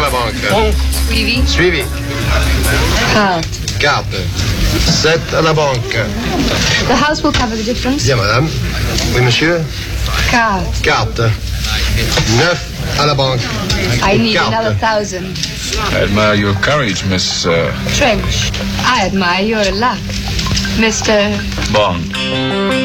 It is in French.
la banque. Suivi. Suivi. Carte. Carte. 7 à la banque. The house will cover the difference. Bien, madame. Oui, monsieur. Carte. Carte. 9 à la banque. I need Carte. another 1,000. I admire your courage, Miss Trench. I admire your luck, Mr. Bond.